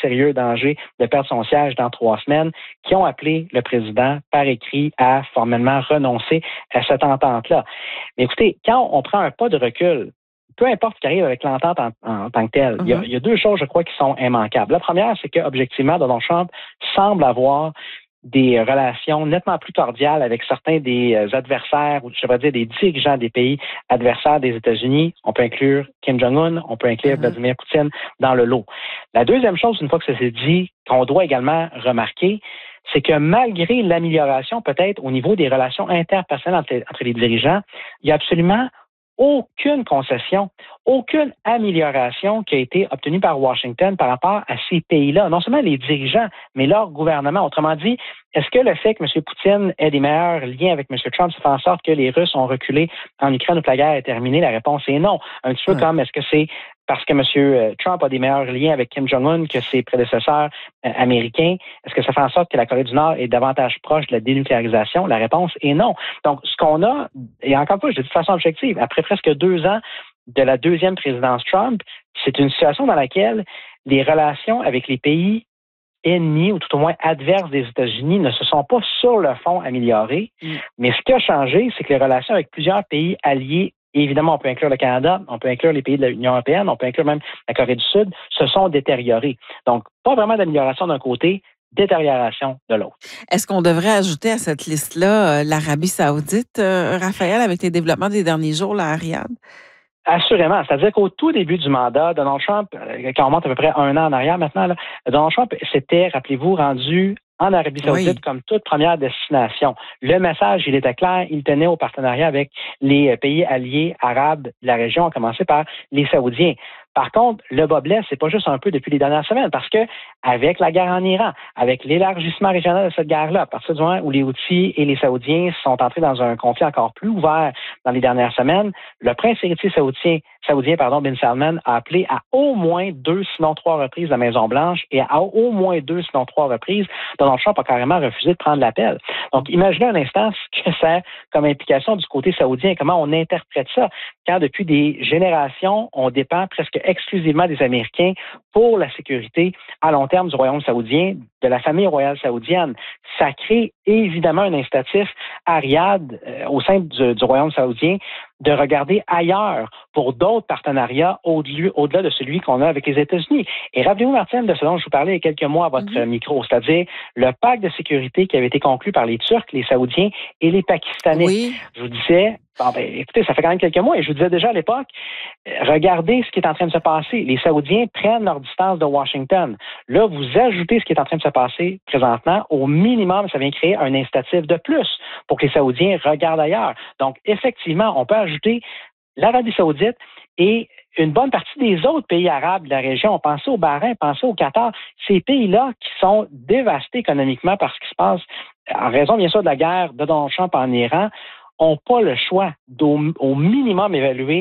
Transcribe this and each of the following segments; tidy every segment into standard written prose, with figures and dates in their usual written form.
sérieux danger de perdre son siège dans 3 semaines, qui ont appelé le président par écrit à formellement renoncer à cette entente-là. Mais écoutez, quand on prend un pas de recul, peu importe ce qui arrive avec l'entente en tant que telle, il y a 2 choses, je crois, qui sont immanquables. La première, c'est qu'objectivement, Donald Trump semble avoir des relations nettement plus cordiales avec certains des adversaires, ou je devrais dire des dirigeants des pays adversaires des États-Unis. On peut inclure Kim Jong-un, on peut inclure Vladimir Poutine dans le lot. La deuxième chose, une fois que ça s'est dit, qu'on doit également remarquer, c'est que malgré l'amélioration peut-être au niveau des relations interpersonnelles entre les dirigeants, il y a absolument aucune concession, aucune amélioration qui a été obtenue par Washington par rapport à ces pays-là. Non seulement les dirigeants, mais leur gouvernement. Autrement dit, est-ce que le fait que M. Poutine ait des meilleurs liens avec M. Trump, ça fait en sorte que les Russes ont reculé en Ukraine ou que la guerre est terminée? La réponse est non. Un petit peu comme est-ce que c'est parce que M. Trump a des meilleurs liens avec Kim Jong-un que ses prédécesseurs américains? Est-ce que ça fait en sorte que la Corée du Nord est davantage proche de la dénucléarisation? La réponse est non. Donc, ce qu'on a, et encore une fois, je dis de façon objective, après presque 2 ans de la deuxième présidence Trump, c'est une situation dans laquelle les relations avec les pays ennemis, ou tout au moins adverses des États-Unis, ne se sont pas sur le fond améliorées. Mais ce qui a changé, c'est que les relations avec plusieurs pays alliés, évidemment, on peut inclure le Canada, on peut inclure les pays de l'Union européenne, on peut inclure même la Corée du Sud, se sont détériorées. Donc, pas vraiment d'amélioration d'un côté, détérioration de l'autre. Est-ce qu'on devrait ajouter à cette liste-là l'Arabie saoudite, Raphaël, avec les développements des derniers jours là, à Riyad? Assurément. C'est-à-dire qu'au tout début du mandat, Donald Trump, quand on remonte à peu près 1 an en arrière maintenant, là, Donald Trump s'était, rappelez-vous, rendu en Arabie saoudite comme toute première destination. Le message, il était clair, il tenait au partenariat avec les pays alliés arabes de la région, à commencer par les Saoudiens. Par contre, le bas blesse, c'est pas juste un peu depuis les dernières semaines, parce que avec la guerre en Iran, avec l'élargissement régional de cette guerre-là, à partir du moment où les Houthis et les Saoudiens sont entrés dans un conflit encore plus ouvert dans les dernières semaines, le prince héritier saoudien, Bin Salman, a appelé à au moins 2, sinon 3 reprises la Maison-Blanche, et à au moins 2, sinon 3 reprises, Donald Trump a carrément refusé de prendre l'appel. Donc, imaginez un instant ce que ça a comme implication du côté saoudien, comment on interprète ça, quand depuis des générations, on dépend presque exclusivement des Américains pour la sécurité à long terme du royaume saoudien, de la famille royale saoudienne. Ça crée évidemment un incitatif à Riyad, au sein du royaume saoudien, de regarder ailleurs pour d'autres partenariats au-delà de celui qu'on a avec les États-Unis. Et rappelez-vous, Martine, de ce dont je vous parlais il y a quelques mois à votre micro, c'est-à-dire le pacte de sécurité qui avait été conclu par les Turcs, les Saoudiens et les Pakistanais. Oui. Je vous disais, écoutez, ça fait quand même quelques mois, et je vous disais déjà à l'époque, regardez ce qui est en train de se passer. Les Saoudiens prennent leur distance de Washington. Là, vous ajoutez ce qui est en train de se passer présentement. Au minimum, ça vient créer un incitatif de plus pour que les Saoudiens regardent ailleurs. Donc, effectivement, on peut ajouter l'Arabie saoudite et une bonne partie des autres pays arabes de la région. Pensez au Bahreïn, pensez au Qatar. Ces pays-là qui sont dévastés économiquement par ce qui se passe, en raison, bien sûr, de la guerre de Donald Trump en Iran, n'ont pas le choix d'au minimum évaluer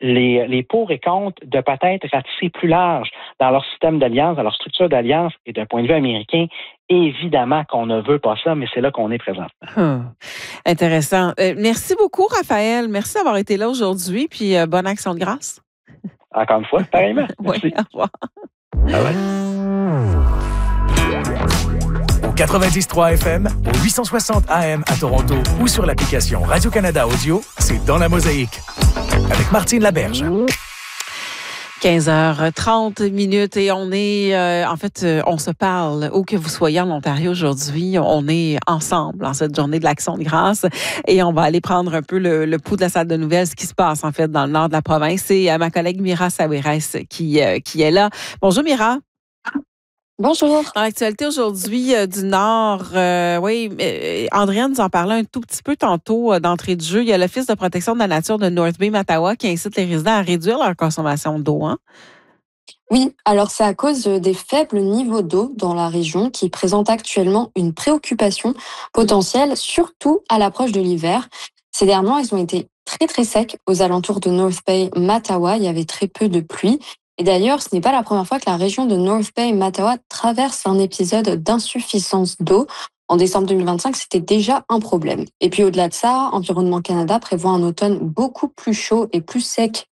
les pour et contre de peut-être ratisser plus large dans leur système d'alliance, dans leur structure d'alliance, et d'un point de vue américain, évidemment qu'on ne veut pas ça, mais c'est là qu'on est présentement. Intéressant. Merci beaucoup, Raphaël. Merci d'avoir été là aujourd'hui, puis bonne action de grâce. Encore une fois, pareillement. Oui, au revoir. Ah ouais. Au 90.3 FM, au 860 AM à Toronto ou sur l'application Radio-Canada Audio, c'est Dans la Mosaïque. Avec Martine Laberge. 15h30 et on est, on se parle où que vous soyez en Ontario aujourd'hui. On est ensemble en cette journée de l'Action de grâce et on va aller prendre un peu le pouls de la salle de nouvelles, ce qui se passe en fait dans le nord de la province. C'est ma collègue Mira Sawiris qui est là. Bonjour Mira. Bonjour. Dans l'actualité aujourd'hui du Nord, Andréane nous en parlait un tout petit peu tantôt d'entrée de jeu. Il y a l'Office de protection de la nature de North Bay, Mattawa, qui incite les résidents à réduire leur consommation d'eau. Hein? Oui, alors c'est à cause des faibles niveaux d'eau dans la région qui présente actuellement une préoccupation potentielle, surtout à l'approche de l'hiver. Ces derniers mois, ils ont été très très secs aux alentours de North Bay, Mattawa. Il y avait très peu de pluie. Et d'ailleurs, ce n'est pas la première fois que la région de North Bay, Mattawa, traverse un épisode d'insuffisance d'eau. En décembre 2025, c'était déjà un problème. Et puis au-delà de ça, Environnement Canada prévoit un automne beaucoup plus chaud et plus sec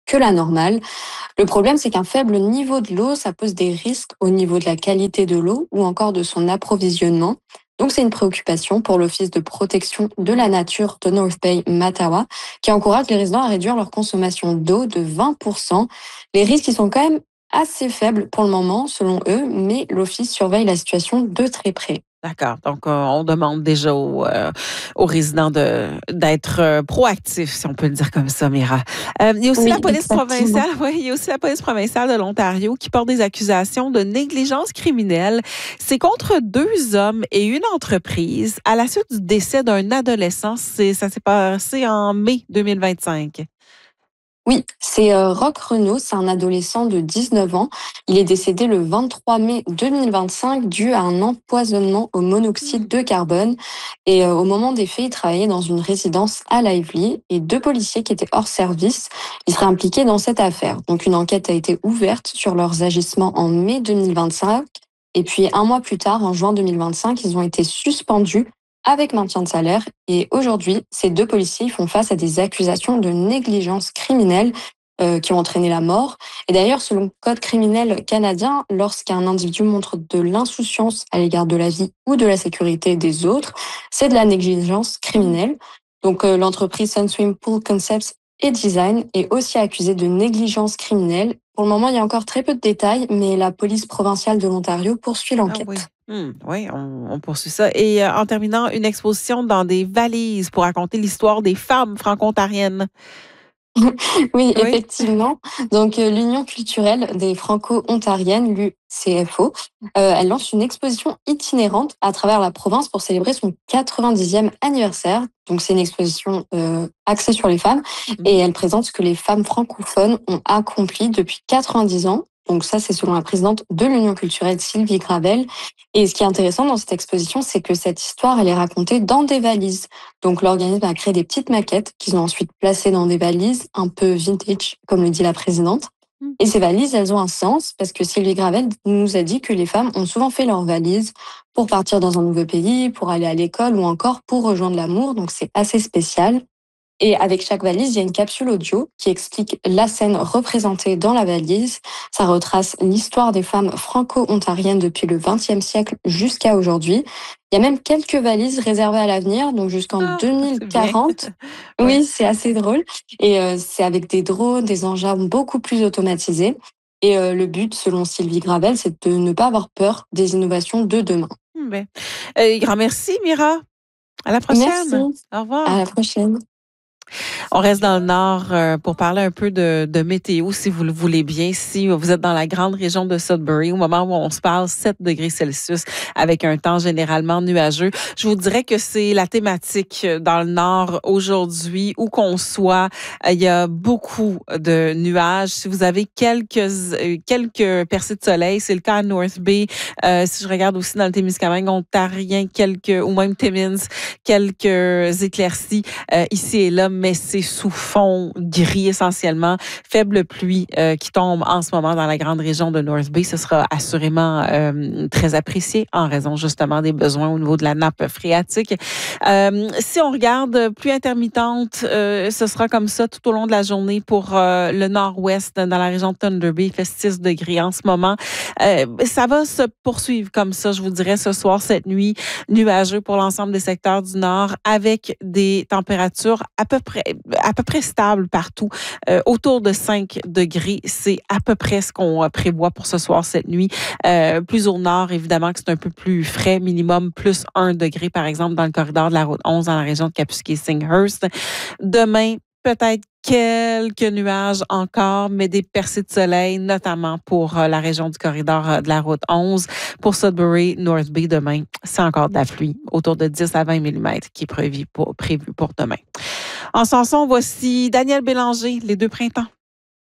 que la normale. Le problème, c'est qu'un faible niveau de l'eau, ça pose des risques au niveau de la qualité de l'eau ou encore de son approvisionnement. Donc, c'est une préoccupation pour l'Office de protection de la nature de North Bay Matawa, qui encourage les résidents à réduire leur consommation d'eau de 20%. Les risques, ils sont quand même assez faibles pour le moment, selon eux, mais l'Office surveille la situation de très près. D'accord. Donc, on demande déjà aux résidents d'être proactifs, si on peut le dire comme ça, Mira. Il y a aussi Oui, la police exactement. provinciale, oui, il y a aussi la police provinciale de l'Ontario qui porte des accusations de négligence criminelle. C'est contre 2 hommes et une entreprise à la suite du décès d'un adolescent. Ça s'est passé en mai 2025. Oui, c'est Roch Renaud, c'est un adolescent de 19 ans. Il est décédé le 23 mai 2025 dû à un empoisonnement au monoxyde de carbone. Et au moment des faits, il travaillait dans une résidence à Lively et 2 policiers qui étaient hors service, ils seraient impliqués dans cette affaire. Donc une enquête a été ouverte sur leurs agissements en mai 2025. Et puis un mois plus tard, en juin 2025, ils ont été suspendus avec maintien de salaire. Et aujourd'hui, ces 2 policiers font face à des accusations de négligence criminelle qui ont entraîné la mort. Et d'ailleurs, selon le Code criminel canadien, lorsqu'un individu montre de l'insouciance à l'égard de la vie ou de la sécurité des autres, c'est de la négligence criminelle. Donc l'entreprise Sunswim Pool Concepts et Design est aussi accusée de négligence criminelle. Pour le moment, il y a encore très peu de détails, mais la police provinciale de l'Ontario poursuit l'enquête. Ah oui. Oui, on poursuit ça. Et en terminant, une exposition dans des valises pour raconter l'histoire des femmes franco-ontariennes. Oui, Oui. effectivement. Donc, l'Union culturelle des Franco-Ontariennes, l'UCFO, elle lance une exposition itinérante à travers la province pour célébrer son 90e anniversaire. Donc, c'est une exposition axée sur les femmes et elle présente ce que les femmes francophones ont accompli depuis 90 ans. Donc ça, c'est selon la présidente de l'Union culturelle, Sylvie Gravel. Et ce qui est intéressant dans cette exposition, c'est que cette histoire, elle est racontée dans des valises. Donc l'organisme a créé des petites maquettes qu'ils ont ensuite placées dans des valises un peu vintage, comme le dit la présidente. Et ces valises, elles ont un sens parce que Sylvie Gravel nous a dit que les femmes ont souvent fait leurs valises pour partir dans un nouveau pays, pour aller à l'école ou encore pour rejoindre l'amour. Donc c'est assez spécial. Et avec chaque valise, il y a une capsule audio qui explique la scène représentée dans la valise. Ça retrace l'histoire des femmes franco-ontariennes depuis le XXe siècle jusqu'à aujourd'hui. Il y a même quelques valises réservées à l'avenir, donc jusqu'en 2040. Oui, c'est assez drôle. Et c'est avec des drones, des engins beaucoup plus automatisés. Et le but, selon Sylvie Gravel, c'est de ne pas avoir peur des innovations de demain. Grand merci, Mira. À la prochaine. Merci. Au revoir. À la prochaine. On reste dans le Nord pour parler un peu de météo, si vous le voulez bien. Si vous êtes dans la grande région de Sudbury, au moment où on se parle, 7 degrés Celsius avec un temps généralement nuageux. Je vous dirais que c'est la thématique dans le Nord aujourd'hui, où qu'on soit. Il y a beaucoup de nuages. Si vous avez quelques percées de soleil, c'est le cas à North Bay. Si je regarde aussi dans le Témiscamingue, Ontarien, ou même Timmins, quelques éclaircies ici et là, mais c'est sous fond gris essentiellement. Faible pluie qui tombe en ce moment dans la grande région de North Bay. Ce sera assurément très apprécié en raison justement des besoins au niveau de la nappe phréatique. Si on regarde pluie intermittente, ce sera comme ça tout au long de la journée pour le nord-ouest dans la région de Thunder Bay. Il fait 6 degrés en ce moment. Ça va se poursuivre comme ça, je vous dirais, ce soir, cette nuit, nuageux pour l'ensemble des secteurs du nord avec des températures à peu près stable partout, autour de 5 degrés. C'est à peu près ce qu'on prévoit pour ce soir, cette nuit. Plus au nord, évidemment, que c'est un peu plus frais, minimum plus 1 degré, par exemple, dans le corridor de la route 11, dans la région de Kapuskasing-Hearst. Demain, peut-être quelques nuages encore, mais des percées de soleil, notamment pour la région du corridor de la route 11. Pour Sudbury, North Bay, demain, c'est encore de la pluie, autour de 10 à 20 mm qui est prévu pour demain. En chanson, voici Daniel Bélanger, Les Deux Printemps.